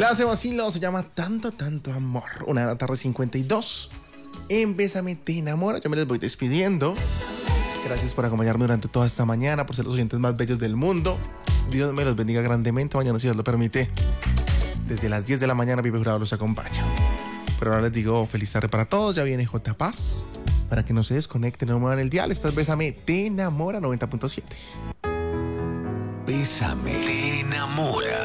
La hacemos así, lo se llama Tanto, Tanto Amor. Una de la tarde 52. En Bésame Te Enamora. Yo me les voy despidiendo. Gracias por acompañarme durante toda esta mañana, por ser los oyentes más bellos del mundo. Dios me los bendiga grandemente. Mañana, si Dios lo permite, desde las 10 de la mañana, Pipe Jurado los acompaña. Pero ahora les digo feliz tarde para todos. Ya viene J Paz. Para que no se desconecten, no muevan el dial. Esta es Bésame Te Enamora 90.7. Bésame Te Enamora.